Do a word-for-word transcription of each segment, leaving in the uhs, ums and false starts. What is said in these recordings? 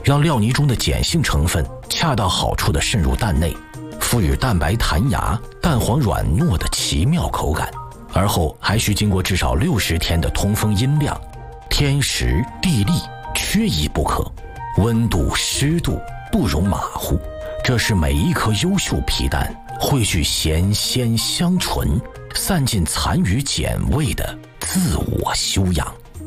让料泥中的碱性成分恰到好处地渗入蛋内，赋予蛋白弹牙、蛋黄软糯的奇妙口感。而后还需经过至少六十天的通风阴晾，天时地利缺一不可，温度湿度不容马虎。这是每一颗优秀皮蛋汇聚咸鲜香醇、散尽残余碱味的自我修养。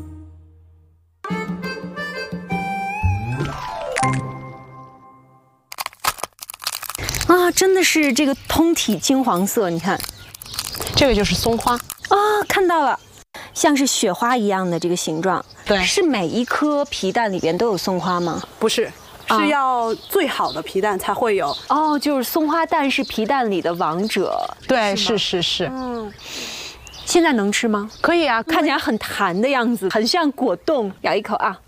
啊，真的是这个通体金黄色，你看。 这个就是松花啊，看到了，像是雪花一样的这个形状。 对， 是每一颗皮蛋里边都有松花吗？ 不是，是要最好的皮蛋才会有。 哦，就是松花蛋是皮蛋里的王者。 对，是是是。 嗯，现在能吃吗？ 可以啊， 看起来很弹的样子，很像果冻。咬一口啊。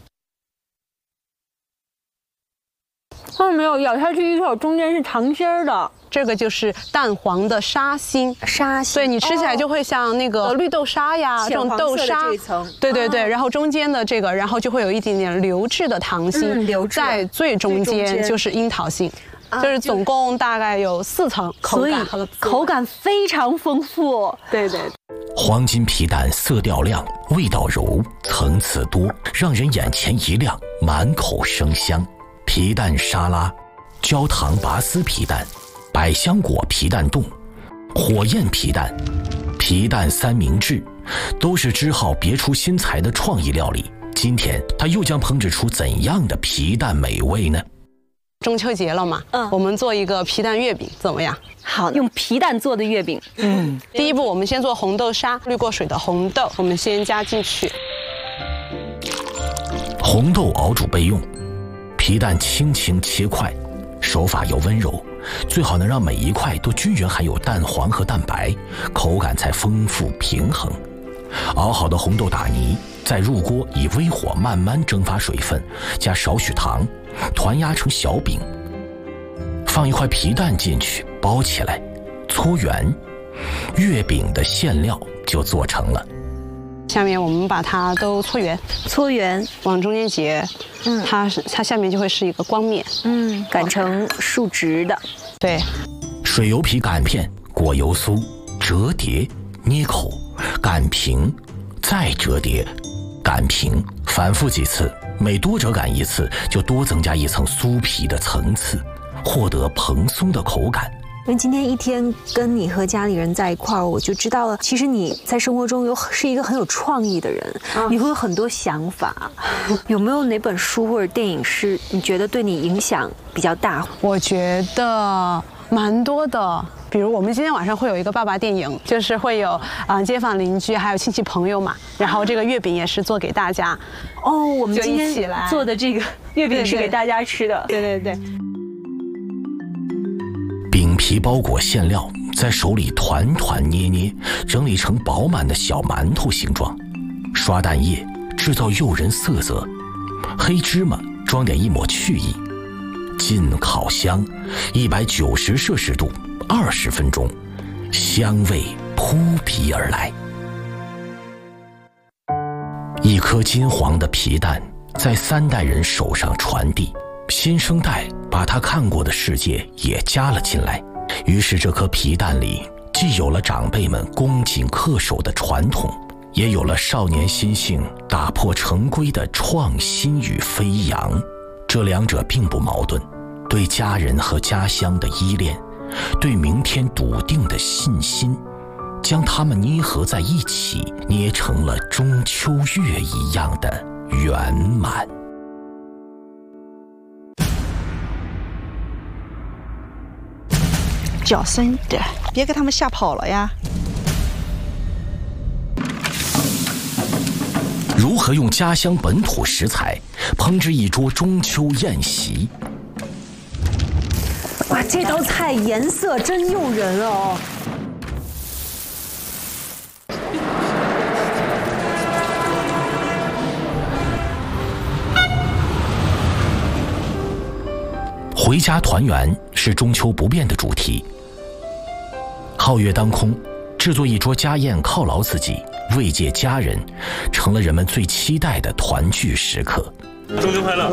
看到没有？咬下去一口，中间是糖心儿的。 这个就是蛋黄的沙心， 沙心， 对你吃起来就会像那个绿豆沙呀，这种豆沙，对对对，然后中间的这个，然后就会有一点点流质的糖心， 流质在最中间就是樱桃心，就是总共大概有四层口感， 口感非常丰富。 对对。 黄金皮蛋色调亮，味道柔，层次多，让人眼前一亮，满口生香。皮蛋沙拉、焦糖拔丝皮蛋、百香果皮蛋冻、火焰皮蛋、皮蛋三明治，都是支浩别出心裁的创意料理。今天他又将烹制出怎样的皮蛋美味呢？ 中秋节了嘛，嗯，我们做一个皮蛋月饼怎么样？ 好，用皮蛋做的月饼。 嗯，第一步我们先做红豆沙，滤过水的红豆，我们先加进去。 红豆熬煮备用。皮蛋轻轻切块，手法要温柔，最好能让每一块都均匀含有蛋黄和蛋白，口感才丰富平衡。熬好的红豆打泥，再入锅以微火慢慢蒸发水分，加少许糖，团压成小饼，放一块皮蛋进去，包起来，搓圆，月饼的馅料就做成了。 下面我们把它都搓圆， 搓圆往中间结，嗯，它是它下面就会是一个光面， 嗯，擀成竖直的， 对。 水油皮擀片，裹油酥，折叠，捏口，擀平，再折叠，擀平，反复几次，每多折擀一次，就多增加一层酥皮的层次，获得蓬松的口感。 因为今天一天跟你和家里人在一块儿，我就知道了，其实你在生活中有是一个很有创意的人，啊、你会有很多想法。有没有哪本书或者电影是你觉得对你影响比较大？ 我觉得蛮多的，比如我们今天晚上会有一个爸爸电影，就是会有啊、呃、街坊邻居还有亲戚朋友嘛，然后这个月饼也是做给大家。 哦，我们今天做的这个月饼是给大家吃的。 对对对。 饼皮包裹馅料，在手里团团捏捏，整理成饱满的小馒头形状。刷蛋液，制造诱人色泽。黑芝麻，装点一抹去意。进烤箱，一百九十摄氏度，二十分钟，香味扑鼻而来。一颗金黄的皮蛋，在三代人手上传递。新生代把他看过的世界也加了进来，于是这颗皮蛋里既有了长辈们恭谨恪守的传统，也有了少年心性打破成规的创新与飞扬。这两者并不矛盾，对家人和家乡的依恋，对明天笃定的信心，将它们捏合在一起，捏成了中秋月一样的圆满。 小声点，别给他们吓跑了呀！ 如何用家乡本土食材烹制一桌中秋宴席？ 哇，这道菜颜色真诱人哦！ 回家团圆是中秋不变的主题。皓月当空，制作一桌家宴犒劳自己，慰藉家人，成了人们最期待的团聚时刻。 中秋快乐！